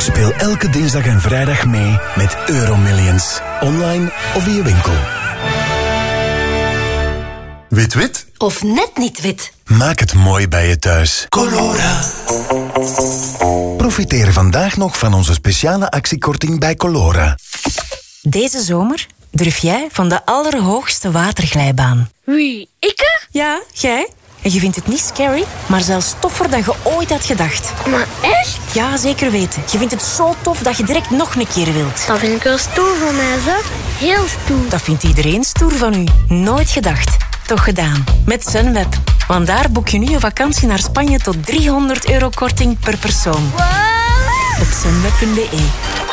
Speel elke dinsdag en vrijdag mee met Euromillions. Online of in je winkel. Wit-wit? Of net niet wit. Maak het mooi bij je thuis. Colora. Profiteer vandaag nog van onze speciale actiekorting bij Colora. Deze zomer durf jij van de allerhoogste waterglijbaan. Wie, ikke? Ja, jij. En je vindt het niet scary, maar zelfs toffer dan je ooit had gedacht. Maar echt? Ja, zeker weten. Je vindt het zo tof dat je direct nog een keer wilt. Dat vind ik wel stoer van mij, zo. Heel stoer. Dat vindt iedereen stoer van u. Nooit gedacht. Toch gedaan. Met Sunweb. Want daar boek je nu een vakantie naar Spanje tot €300 korting per persoon. Wow. Op sunweb.be.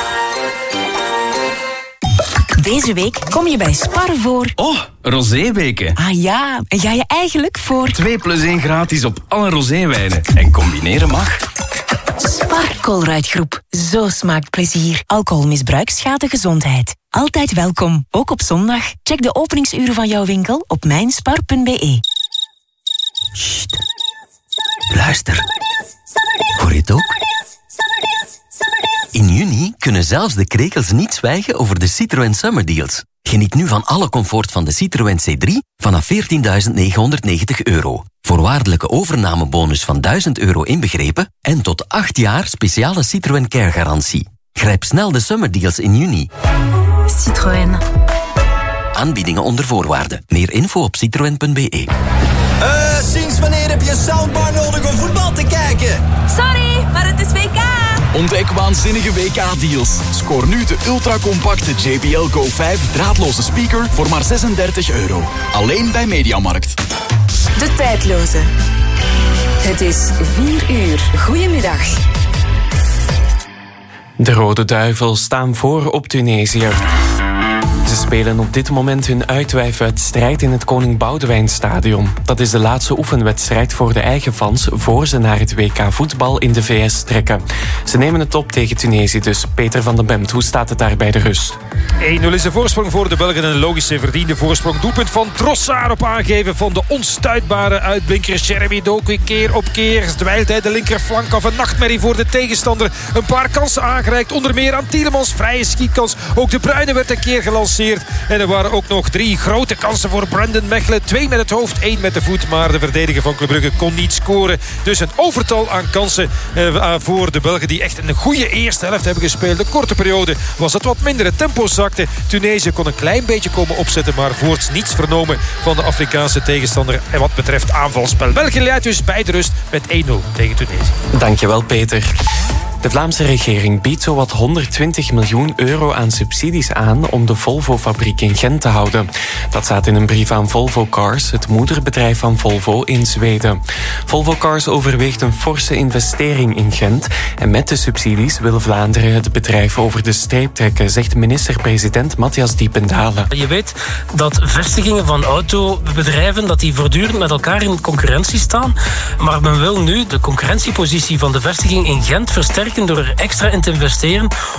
Deze week kom je bij Spar voor... Oh, roséweken. Ah ja, en ga je eigenlijk voor... 2+1 gratis op alle roséwijnen. En combineren mag. Spar Colruyt Groep. Zo smaakt plezier. Alcoholmisbruik schaadt de gezondheid. Altijd welkom, ook op zondag. Check de openingsuren van jouw winkel op mijnspar.be. Sst. Luister. Hoor je het ook? In juni kunnen zelfs de krekels niet zwijgen over de Citroën Summer Deals. Geniet nu van alle comfort van de Citroën C3 vanaf €14.990. Voorwaardelijke overnamebonus van €1.000 inbegrepen en tot 8 jaar speciale Citroën Care garantie. Grijp snel de Summer Deals in juni. Citroën. Aanbiedingen onder voorwaarden. Meer info op citroen.be. Sinds wanneer heb je een soundbar nodig om voetbal te kijken? Sorry, maar het is WK. Ontdek waanzinnige WK-deals. Scoor nu de ultracompacte JBL Go 5 draadloze speaker voor maar €36. Alleen bij Mediamarkt. De tijdloze. Het is 4 uur. Goedemiddag. De Rode Duivels staan voor op Tunesië. Ze spelen op dit moment hun uitwijfwedstrijd in het Koning Boudewijnstadion. Dat is de laatste oefenwedstrijd voor de eigen fans voor ze naar het WK voetbal in de VS trekken. Ze nemen het op tegen Tunesië dus. Peter van den Bemt, hoe staat het daar bij de rust? 1-0 is de voorsprong voor de Belgen. Een logische verdiende voorsprong. Doelpunt van Trossard op aangeven van de onstuitbare uitblinker Jeremy Doku. Keer op keer dwijlt hij de linkerflank af. Een nachtmerrie voor de tegenstander. Een paar kansen aangereikt. Onder meer aan Tielemans. Vrije schietkans. Ook De Bruyne werd een keer gelanceerd. En er waren ook nog 3 grote kansen voor Brandon Mechelen. 2 met het hoofd, 1 met de voet. Maar de verdediger van Club Brugge kon niet scoren. Dus een overtal aan kansen voor de Belgen die echt een goede eerste helft hebben gespeeld. De korte periode was het wat minder. Het tempo zakte. Tunesië kon een klein beetje komen opzetten. Maar voorts niets vernomen van de Afrikaanse tegenstander. En wat betreft aanvalspel. België leidt dus bij de rust met 1-0 tegen Tunesië. Dankjewel, Peter. De Vlaamse regering biedt zowat €120 miljoen aan subsidies aan om de Volvo-fabriek in Gent te houden. Dat staat in een brief aan Volvo Cars, het moederbedrijf van Volvo in Zweden. Volvo Cars overweegt een forse investering in Gent. En met de subsidies wil Vlaanderen het bedrijf over de streep trekken, zegt minister-president Matthias Diependalen. Je weet dat vestigingen van autobedrijven dat die voortdurend met elkaar in concurrentie staan. Maar men wil nu de concurrentiepositie van de vestiging in Gent versterken door er extra in te investeren